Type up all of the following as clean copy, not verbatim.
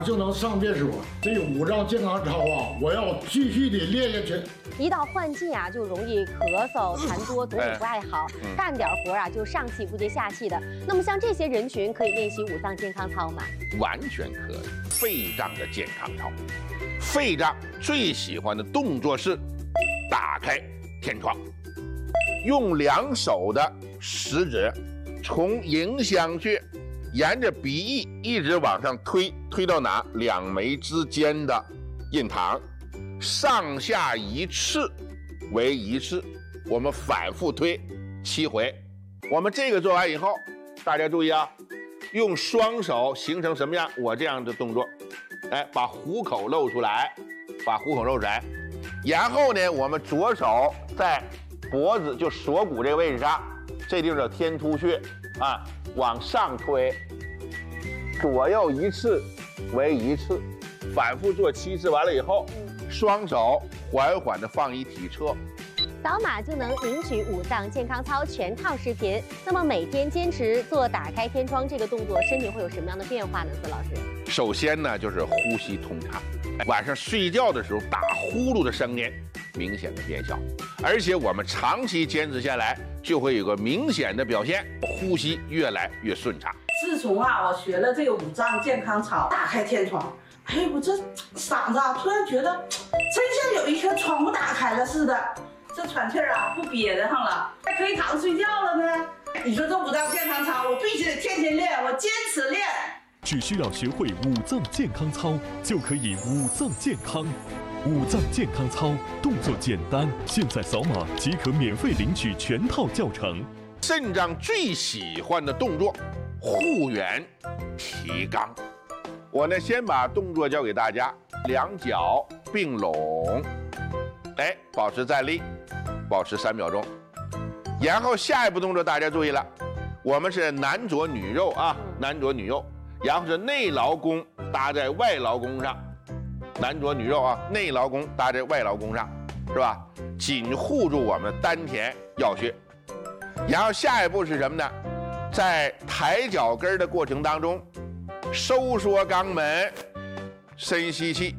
就能上厕所。这5脏健康操啊，我要继续的练下去。 一到换季啊，就容易咳嗽、痰多，总也不爱好，干点活啊就上气不接下气的。那么像这些人群可以练习5脏健康操吗？ 完全可以。肺脏的健康操，肺脏最喜欢的动作是打开天窗，用2手的食指从迎香穴沿着鼻翼一直往上推，推到哪？2眉之间的印堂，上下一次为1次，我们反复推7回。我们这个做完以后，大家注意啊，用双手形成什么样？我这样的动作，哎，把虎口露出来，把虎口露出来。然后呢，我们左手在脖子就锁骨这个位置上，这地方叫天突穴啊，往上推，左右1次为1次，反复做7次。完了以后，双手缓缓地放一体侧。 扫码就能领取5脏健康操全套视频。那么每天坚持做打开天窗这个动作，身体会有什么样的变化呢？孙老师， 首先呢，就是呼吸通畅，晚上睡觉的时候打呼噜的声音明显的变小，而且我们长期坚持下来，就会有个明显的表现，呼吸越来越顺畅。 自从我学了这个5脏健康操，打开天窗，哎，我这嗓子突然觉得真像有一颗窗户打开了似的。这喘气不憋得上了，还可以躺着睡觉了呢。你说这5脏健康操，我必须得天天练，我坚持练。 只需要学会5脏健康操，就可以5脏健康。5脏健康操动作简单，现在扫码即可免费领取全套教程。 肾脏最喜欢的动作，护圆提肛。我呢，先把动作教给大家，2脚并拢，哎，保持站立，保持3秒钟。然后下一步动作大家注意了，我们是男左女右啊，男左女右，然后是内劳宫搭在外劳宫上，男左女右啊，内劳宫搭在外劳宫上，是吧？紧护住我们丹田要穴。然后下一步是什么呢？在抬脚跟的过程当中，收缩肛门，深吸气，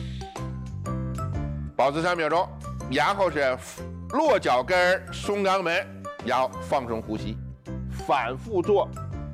保持3秒钟，然后是落脚跟，松肛门，然后放松呼吸，反复做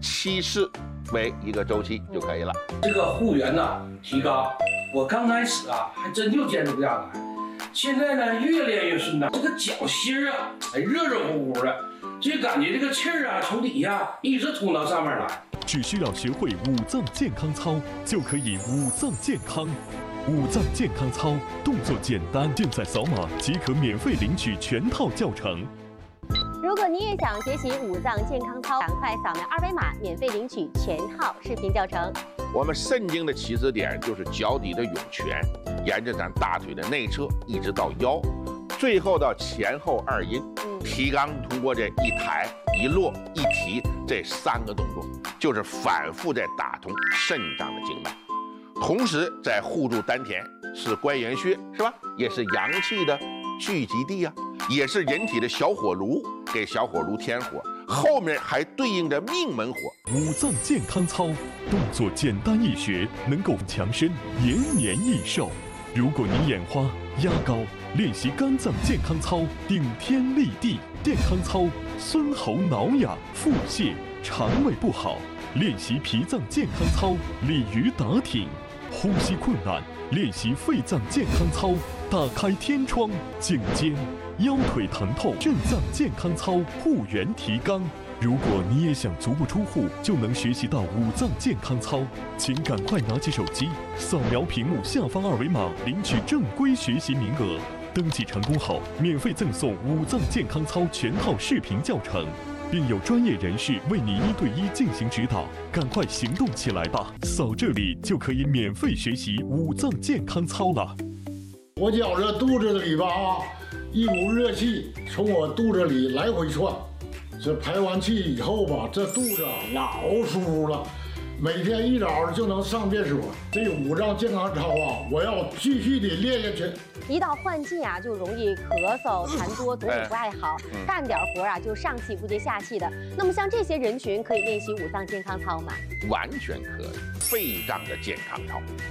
7次为1个周期就可以了。 这个护圆呢，提肛，我刚开始还真就坚持不下来，现在呢越练越顺畅，这个脚心热热乎乎的，就感觉这个气从底下一直通到上面来。 只需要学会5脏健康操，就可以5脏健康。5脏健康操动作简单，现在扫码即可免费领取全套教程。 如果你也想学习5脏健康操，赶快扫描2维码，免费领取全套视频教程。 我们肾经的起始点就是脚底的涌泉，沿着咱大腿的内侧一直到腰，最后到前后2阴。提肛通过这一抬一落一提这3个动作，就是反复在打通肾脏的经脉，同时在护住丹田，是关元穴，是吧？也是阳气的聚集地啊，也是人体的小火炉，给小火炉添火，后面还对应着命门火。 5脏健康操动作简单易学，能够强身延年益寿。如果你眼花、压高，练习肝脏健康操，顶天立地；健康操，酸喉挠痒、腹泻、肠胃不好。练习脾脏健康操，鲤鱼打挺；呼吸困难，练习肺脏健康操，打开天窗；颈肩、腰腿疼痛，肾脏健康操，护圆提肛。如果你也想足不出户就能学习到5脏健康操，请赶快拿起手机，扫描屏幕下方2维码，领取正规学习名额。登记成功后，免费赠送5脏健康操全套视频教程，并有专业人士为你1对1进行指导。赶快行动起来吧！扫这里就可以免费学习5脏健康操了。 我觉着肚子里吧一股热气从我肚子里来回窜。这排完气以后吧，这肚子老舒服了， 每天一早就能上厕所。这5脏健康操啊，我要继续的练下去。 一到换季啊，就容易咳嗽、痰多、总体不爱好，干点活啊就上气不接下气的。那么像这些人群可以练习5脏健康操吗？ 完全可以，肺脏的健康操。